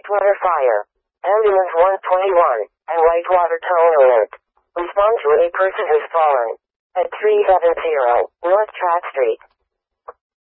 Whitewater fire. Ambulance 121 and Whitewater towing alert. Respond to a person who's fallen. At 370 North Track Street.